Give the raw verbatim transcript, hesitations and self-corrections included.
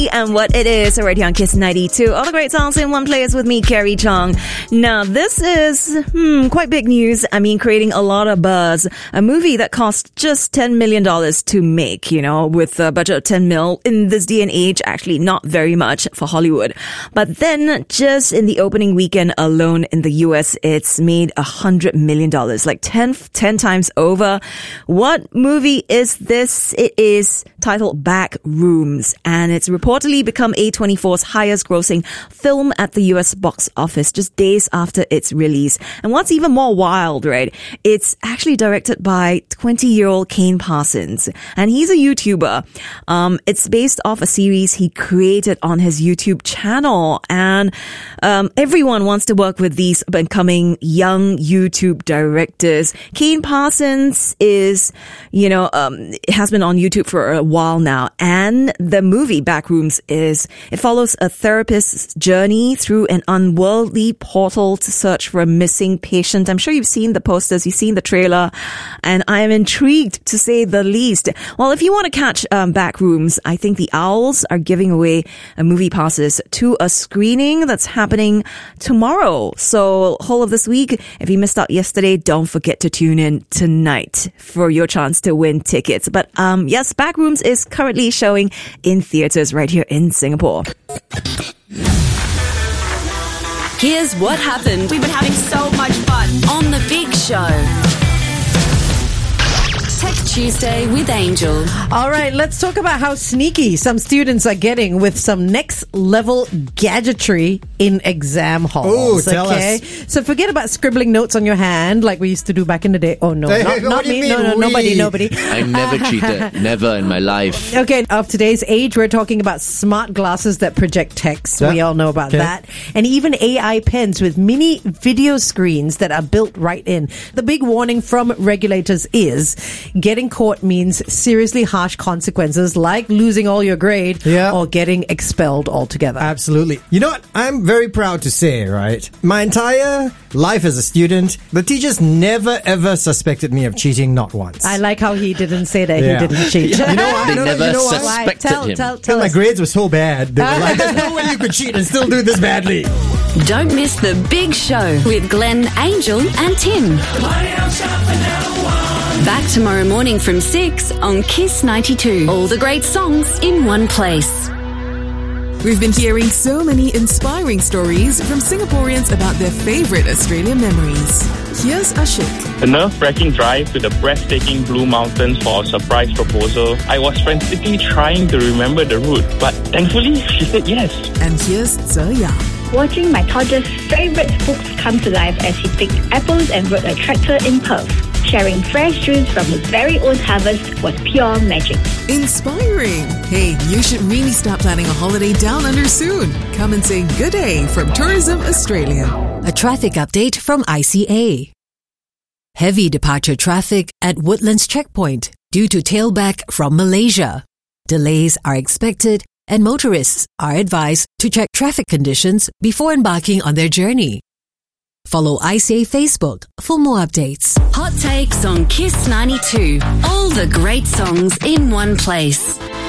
And what it is right here on Kiss ninety-two. All the great songs in one place with me, Carrie Chong. Now, this is hmm, quite big news. I mean, creating a lot of buzz. A movie that cost just ten million dollars to make, you know, with a budget of ten mil in this day and age, actually not very much for Hollywood. But then, just in the opening weekend alone in the U S, it's made one hundred million dollars, like ten, ten times over. What movie is this? It is titled Backrooms, and it's reported reportedly become A twenty-four's highest grossing film at the U S box office just days after its release. And what's even more wild, right? It's actually directed by twenty-year-old Kane Parsons, and he's a YouTuber. Um, it's based off a series he created on his YouTube channel, and um, everyone wants to work with these upcoming young YouTube directors. Kane Parsons is, you know, um, has been on YouTube for a while now, and the movie Backrooms is, it follows a therapist's journey through an unworldly portal to search for a missing patient. I'm sure you've seen the posters, you've seen the trailer, and I am intrigued to say the least. Well, if you want to catch um, Backrooms, I think the Owls are giving away a movie passes to a screening that's happening tomorrow. So, whole of this week, if you missed out yesterday, don't forget to tune in tonight for your chance to win tickets. But um, yes, Backrooms is currently showing in theaters right here in Singapore. Here's what happened. We've been having so much fun on The Big Show. Tech Tuesday with Angel. All right, let's talk about how sneaky some students are getting with some next level gadgetry in exam halls. Ooh, tell okay? us. So forget about scribbling notes on your hand like we used to do back in the day. Oh no, Hey, not, what not do you me. No, mean no, we? nobody, nobody. I never cheated. Never in my life. Okay, of today's age, we're talking about smart glasses that project text. Yeah. We all know about Okay. that. And even A I pens with mini video screens that are built right in. The big warning from regulators is getting caught means seriously harsh consequences like losing all your grade Yeah. or getting expelled altogether. Absolutely. You know what? I'm very proud to say, right? My entire life as a student, the teachers never ever suspected me of cheating, not once. I like how he didn't say that Yeah. he didn't cheat. You know why? They No, no, never you know why? Why? suspected Tell, him. tell, Because tell my us. grades were so bad. They were like, there's no way you could cheat and still do this badly. Don't miss The Big Show with Glenn, Angel and Tim. Back tomorrow morning from six on Kiss ninety-two. All the great songs in one place. We've been hearing so many inspiring stories from Singaporeans about their favourite Australian memories. Here's Ashik. The nerve-wracking drive to the breathtaking Blue Mountains for a surprise proposal. I was frantically trying to remember the route, but thankfully she said yes. And here's Zoya. Watching my toddler's favourite books come to life as he picked apples and rode a tractor in Perth. Sharing fresh juice from his very own harvest was pure magic. Inspiring. Hey, you should really start planning a holiday down under soon. Come and say good day from Tourism Australia. A traffic update from I C A. Heavy departure traffic at Woodlands Checkpoint due to tailback from Malaysia. Delays are expected and motorists are advised to check traffic conditions before embarking on their journey. Follow I C A Facebook for more updates. Hot takes on Kiss ninety-two. All the great songs in one place.